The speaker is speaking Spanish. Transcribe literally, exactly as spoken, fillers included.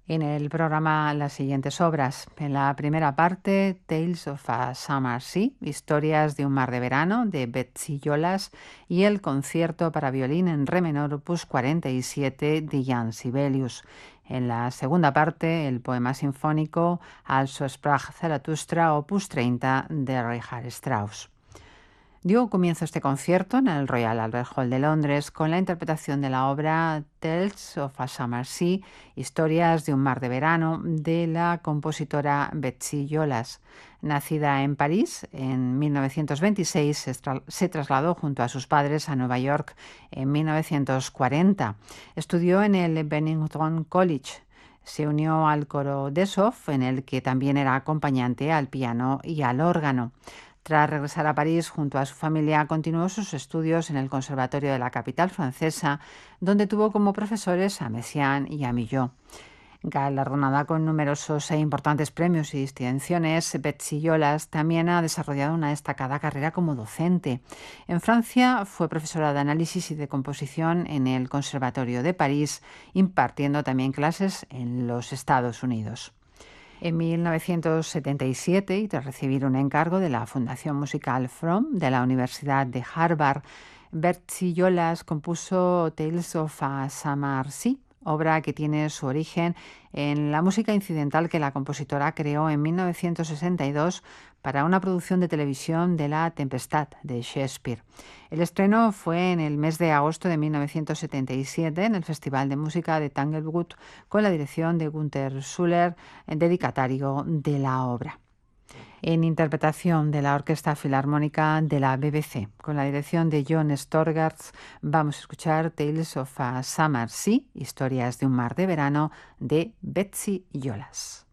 En el programa las siguientes obras. En la primera parte, Tales of a Summer Sea, historias de un mar de verano, de Betsy Yolas, y el concierto para violín en re menor, opus cuarenta y siete, de Jan Sibelius. En la segunda parte, el poema sinfónico Also sprach Zarathustra, opus treinta, de Richard Strauss. Dio comienzo este concierto en el Royal Albert Hall de Londres con la interpretación de la obra Tales of a Summer Sea, historias de un mar de verano, de la compositora Betsy Yolas. Nacida en París en mil novecientos veintiséis, se, tra- se trasladó junto a sus padres a Nueva York en mil novecientos cuarenta. Estudió en el Bennington College. Se unió al coro Dessov, en el que también era acompañante al piano y al órgano. Tras regresar a París junto a su familia, continuó sus estudios en el Conservatorio de la capital francesa, donde tuvo como profesores a Messiaen y a Milhaud. Galardonada con numerosos e importantes premios y distinciones, Betsy Yolas también ha desarrollado una destacada carrera como docente. En Francia fue profesora de análisis y de composición en el Conservatorio de París, impartiendo también clases en los Estados Unidos. En mil novecientos setenta y siete, y tras recibir un encargo de la Fundación Musical From de la Universidad de Harvard, Betsy Yolas compuso Tales of a Summer Sea, obra que tiene su origen en la música incidental que la compositora creó en mil novecientos sesenta y dos para una producción de televisión de La Tempestad de Shakespeare. El estreno fue en el mes de agosto de mil novecientos setenta y siete en el Festival de Música de Tanglewood, con la dirección de Gunther Schuller, dedicatario de la obra. En interpretación de la Orquesta Filarmónica de la B B C, con la dirección de John Storgars, vamos a escuchar Tales of a Summer Sea, historias de un mar de verano, de Betsy Yolas.